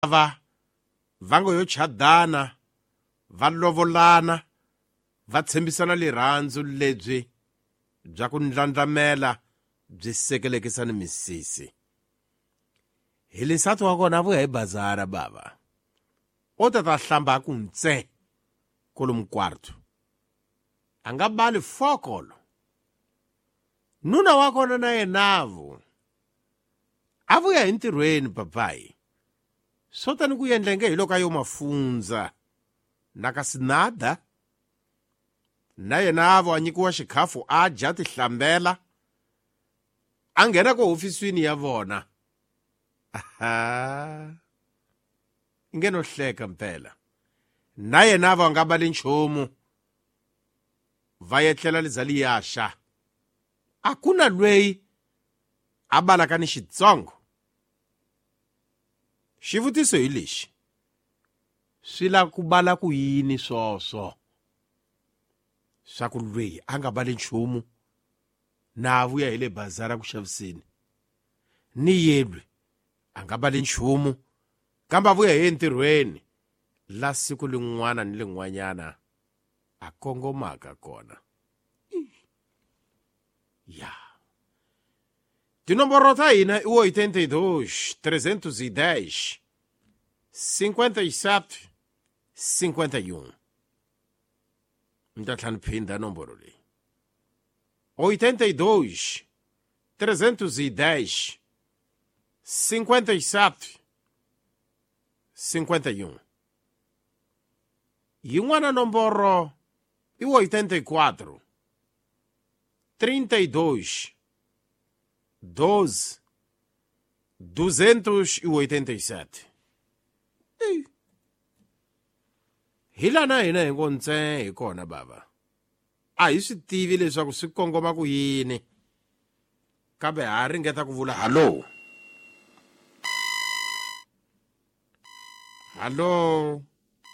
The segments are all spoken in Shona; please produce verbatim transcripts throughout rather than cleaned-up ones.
va va ngo yo chadana va lovolana va tshembisana lirhandzu lebyi bya ku ndlandlamela byi sekelekisa ni misisi. Hi lisatu wa kona vuya hi bazara bava o ta ta hlamba ku ntse kolomu kwarto a nga bali fokolo. Nuna wa kona na yenavu a vuya hi ntirhweni papai swo tani ku endlenge hi loko a yo mafunza na kasinada na yenavu a nyikiwa xikhafu a dya ti hlambela a nghena ko hofisini ya vona. Aha, inge no hleka mpela na yenavu a nga bali nchumu va yetlela lizali yaxa a ku na lweyi a balaka ni xitsongo. Xivutiso hi lexi, swi la ku bala ku yini swoswo swa ku lweyi a nga bali nchumu na vuya hi le bazara ku xaviseni ni yelwe a nga bali nchumu kambe a vuya hi entirhweni la siku lin'wana ni lin'wanyana a kongomaka kona. Ya tinomboro ta hina i oitenta e dois, trezentos e dez, cinquenta e sete, cinquenta e um. Ni ta tlhela ni phinda nomboro leyi oitenta e dois, trezentos e dez, cinquenta e sete, cinquenta e um. Yin'wana nomboro i oitenta e quatro, trinta e dois, doze, duzentos e oitenta e sete. Hi lana hina hi ngo ntse hi kona bava a hi swi tivi leswaku swi kongoma ku yini kambe ha ringeta ku vula hallo hallo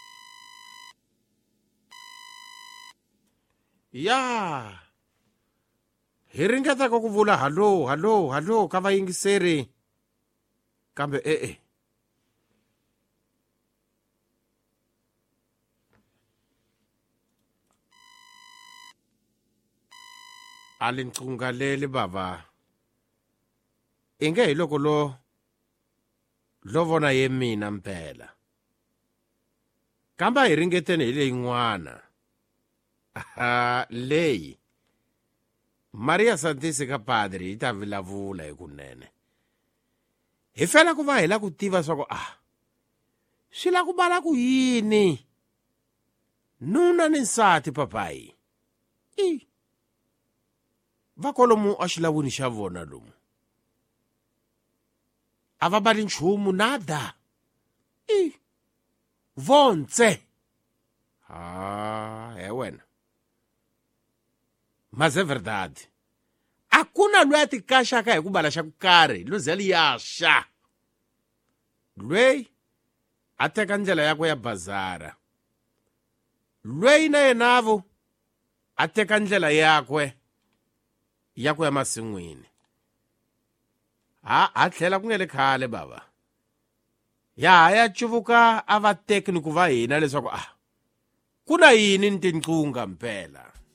ya hi ringeta ku vula hallo hallo hallo ka vayingiseri kambe e e alinchungaleli bava inge hi loko lo lo vona ye mina mpela kambe hi ringeteni hi leyin'wana. Aha, leyi Maria Santisi ka padre hi ta vulavula hi kunene hi fela ku va hi la ku tiva swa ku ah swi la ku bala ku yini nuna ni nsati papai i va kolomu a xilavuni xa vona lomu a va bali nchumu nada i vontse. Ah, he wena maze verdade a ku na lweyi a ti kaxaka hi ku bala xa ku karhi luzeli yaxa lweyi a teka ndlela yakwe ya bazara lweyi na yenavu a teka ndlela yakwe ya ku ya masin'wini. Ha a tlhela ku nga le khale bava ya ya cuvuka a va tekniku va hina leswaku ah ku na yini ni tinqunga mpela.